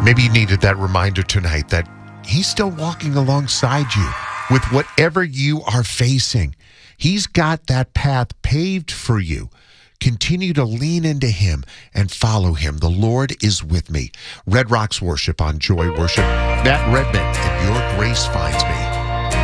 Maybe you needed that reminder tonight that he's still walking alongside you with whatever you are facing. He's got that path paved for you. Continue to lean into him and follow him. The Lord is with me. Red Rocks Worship on Joy Worship. Matt Redman, and Your Grace Finds Me.